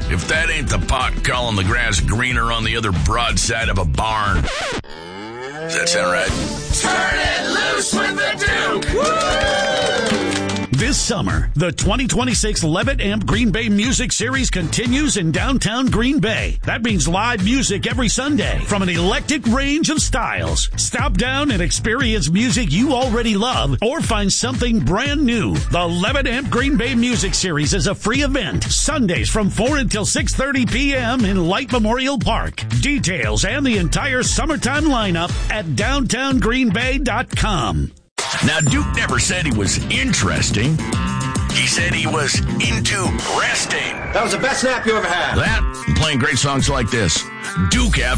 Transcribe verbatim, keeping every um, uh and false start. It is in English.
if that ain't the pot calling the grass greener on the other broadside of a barn. Does that sound right? Turn it loose with the Duke! Woo! This summer, the twenty twenty-six Levitt Amp Green Bay Music Series continues in downtown Green Bay. That means live music every Sunday from an eclectic range of styles. Stop down and experience music you already love or find something brand new. The Levitt Amp Green Bay Music Series is a free event. Sundays from four until six thirty p.m. in Light Memorial Park. Details and the entire summertime lineup at downtown green bay dot com. Now, Duke never said he was interesting. He said he was into resting. That was the best nap you ever had. That and playing great songs like this. Duke F